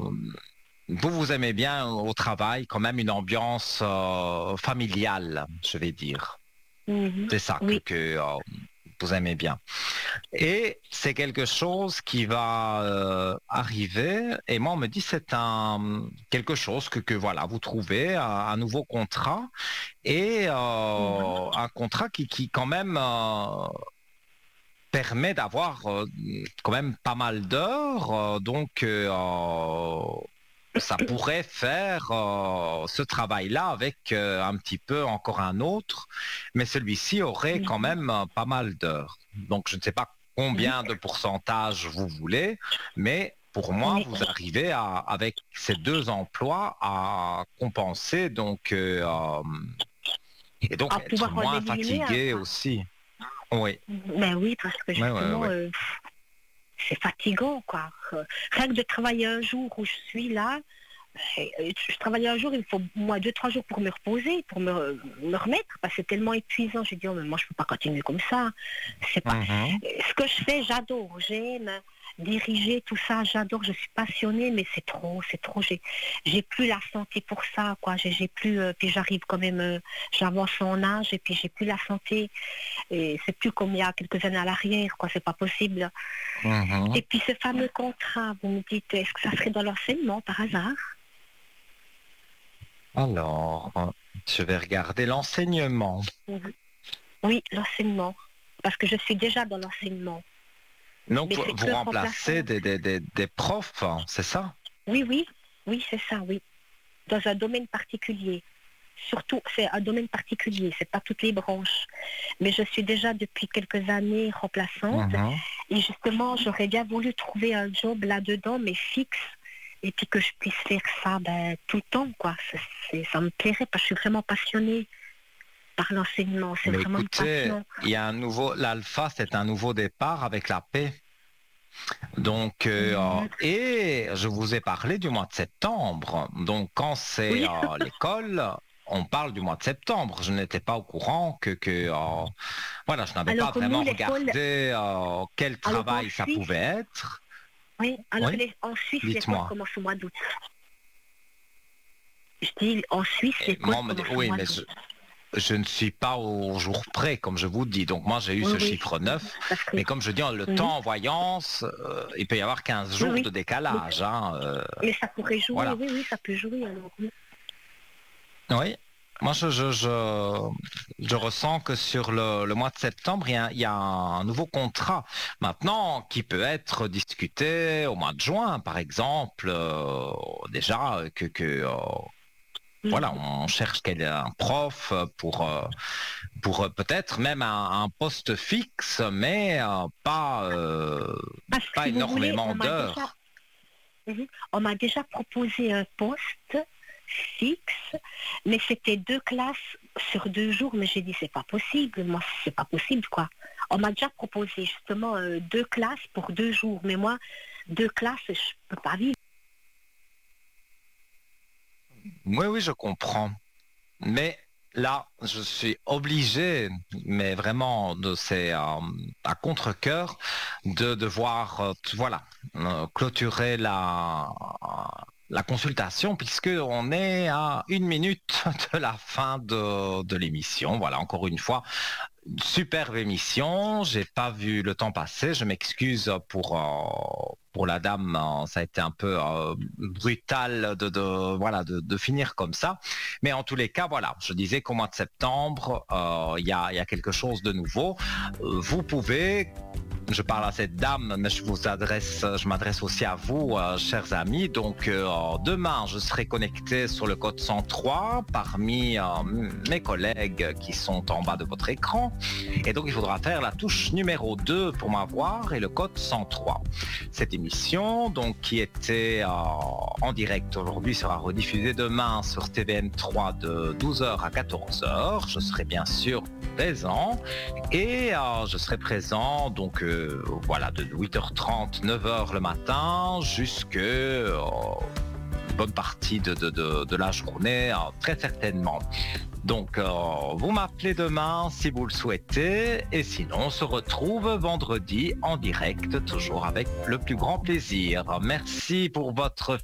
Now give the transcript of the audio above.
vous aimez bien au travail quand même une ambiance familiale, je vais dire. C'est ça Oui. que vous aimez bien. Et c'est quelque chose qui va arriver. Et moi, on me dit c'est quelque chose que voilà, vous trouvez un nouveau contrat et un contrat qui quand même permet d'avoir quand même pas mal d'heures. Ça pourrait faire ce travail-là avec un petit peu encore un autre, mais celui-ci aurait quand même pas mal d'heures. Donc je ne sais pas combien de pourcentage vous voulez, mais pour moi, vous arrivez avec ces deux emplois à compenser et donc À être pouvoir en moins éliminer fatigué aussi. Oui. Ben oui, parce que justement, c'est fatigant, quoi. Rien que de travailler un jour où je suis là, je travaille un jour, il me faut moi 2-3 jours pour me reposer, pour me remettre, parce que c'est tellement épuisant. Je dis, oh, mais moi, je peux pas continuer comme ça. C'est pas... Ce que je fais, j'adore. J'aime diriger tout ça, j'adore, je suis passionnée, mais c'est trop. J'ai plus la santé pour ça, quoi. J'ai plus, puis j'arrive quand même, j'avance en âge, et puis j'ai plus la santé. Et c'est plus comme il y a quelques années à l'arrière, quoi. C'est pas possible. Et puis ce fameux contrat, vous me dites, est-ce que ça serait dans l'enseignement par hasard? Alors, je vais regarder l'enseignement. Oui, l'enseignement. Parce que je suis déjà dans l'enseignement. Donc, vous remplacez des profs, hein, c'est ça? Oui, c'est ça, oui. Dans un domaine particulier. Surtout, c'est un domaine particulier, c'est pas toutes les branches. Mais je suis déjà depuis quelques années remplaçante. Et justement, j'aurais bien voulu trouver un job là-dedans, mais fixe. Et puis que je puisse faire ça tout le temps, quoi. Ça me plairait, parce que je suis vraiment passionnée par l'enseignement. C'est vraiment une passion. Il y a l'alpha, c'est un nouveau départ avec la paix. Donc, et je vous ai parlé du mois de septembre. Donc, quand c'est l'école, on parle du mois de septembre. Je n'étais pas au courant voilà, je n'avais pas vraiment regardé quel travail ça pouvait être. Oui, alors en Suisse, l'école commence au mois d'août. Je dis, en Suisse, l'école commence au mois d'août. Je ne suis pas au jour près, comme je vous dis. Donc moi, j'ai eu ce chiffre 9. Mais comme je dis, le temps en voyance, il peut y avoir 15 jours de décalage. Mais ça pourrait jouer, voilà. Oui, ça peut jouer. Alors. Oui. Moi, je ressens que sur le mois de septembre, il y a un nouveau contrat maintenant qui peut être discuté au mois de juin, par exemple. Déjà voilà, on cherche un prof pour peut-être même un poste fixe, mais pas énormément d'heures. On m'a déjà proposé un poste fixe, mais c'était 2 classes sur 2 jours, mais j'ai dit c'est pas possible, moi c'est pas possible, quoi. On m'a déjà proposé justement 2 classes pour 2 jours, mais moi 2 classes je peux pas vivre. Oui, je comprends. Mais là, je suis obligé, mais vraiment, c'est à contre-cœur, de devoir, clôturer la consultation, puisqu'on est à 1 minute de la fin de l'émission. Voilà, encore une fois, superbe émission. J'ai pas vu le temps passer. Je m'excuse pour la dame. Ça a été un peu brutal de finir comme ça. Mais en tous les cas, voilà. Je disais qu'au mois de septembre, il y a quelque chose de nouveau. Vous pouvez. Je parle à cette dame, mais je m'adresse aussi à vous, chers amis. Donc, demain, je serai connecté sur le code 103 parmi mes collègues qui sont en bas de votre écran. Et donc, il faudra faire la touche numéro 2 pour m'avoir et le code 103. Cette émission, donc, qui était en direct aujourd'hui, sera rediffusée demain sur TVN3 de 12h à 14h. Je serai bien sûr présent et je serai présent donc de 8h30, 9h le matin jusque une bonne partie de la journée, très certainement. Donc vous m'appelez demain si vous le souhaitez et sinon on se retrouve vendredi en direct, toujours avec le plus grand plaisir. Merci pour votre